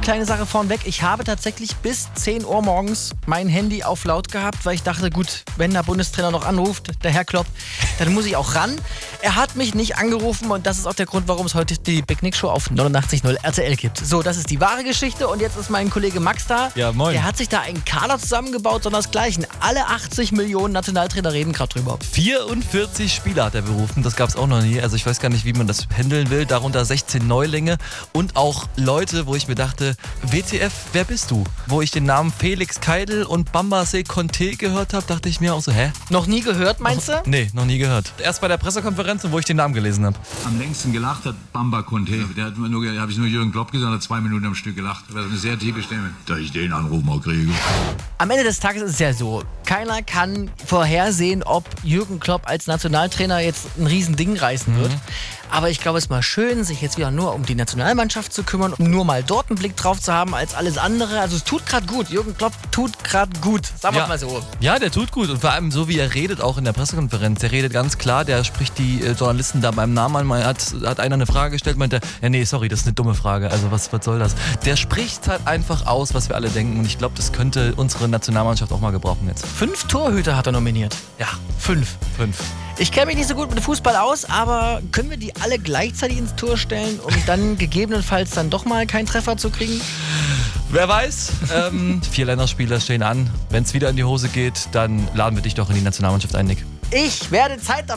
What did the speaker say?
kleine Sache vornweg. Ich habe tatsächlich bis 10 Uhr morgens mein Handy auf laut gehabt, weil ich dachte, gut, wenn der Bundestrainer noch anruft, der Herr Klopp, dann muss ich auch ran. Er hat mich nicht angerufen und das ist auch der Grund, warum es heute die Big Nick Show auf 89.0 RTL gibt. So, das ist die wahre Geschichte und jetzt ist mein Kollege Max da. Ja, moin. Der hat sich da einen Kader zusammengebaut, sondersgleichen. Alle 80 Millionen Nationaltrainer reden gerade drüber. 44 Spieler hat er berufen, das gab es auch noch nie. Also ich weiß gar nicht, wie man das handeln will. Darunter 16 Neulinge und auch Leute, wo ich mir dachte, WTF, wer bist du? Wo ich den Namen Felix Keidel und Bambase Conte gehört habe, dachte ich mir auch so, hä? Noch nie gehört, meinst du? Nee, noch nie gehört. Erst bei der Pressekonferenz, wo ich den Namen gelesen habe. Am längsten gelacht hat Bamba Conte. Der hat habe ich nur Jürgen Klopp gesagt, hat 2 Minuten am Stück gelacht. Das ist eine sehr tiefe Stimme. Da ich den Anruf mal kriege. Am Ende des Tages ist es ja so, keiner kann vorhersehen, ob Jürgen Klopp als Nationaltrainer jetzt ein Riesending reißen wird. Aber ich glaube, es ist mal schön, sich jetzt wieder nur um die Nationalmannschaft zu kümmern, um nur mal dort einen Blick drauf zu haben als alles andere. Also es tut gerade gut. Jürgen Klopp tut gerade gut. Sagen wir mal so. Ja, der tut gut. Und vor allem so, wie er redet, auch in der Pressekonferenz. Der redet ganz klar, der spricht die Journalisten da beim Namen an. Mal hat einer eine Frage gestellt, meinte, ja nee, sorry, das ist eine dumme Frage. Also was soll das? Der spricht halt einfach aus, was wir alle denken. Und ich glaube, das könnte unsere Nationalmannschaft auch mal gebrauchen jetzt. 5 Torhüter hat er nominiert. Ja, 5. Ich kenne mich nicht so gut mit dem Fußball aus, aber können wir die alle gleichzeitig ins Tor stellen, um dann gegebenenfalls dann doch mal keinen Treffer zu kriegen? Wer weiß, 4 Länderspiele stehen an. Wenn es wieder in die Hose geht, dann laden wir dich doch in die Nationalmannschaft ein, Nick. Ich werde Zeit dabei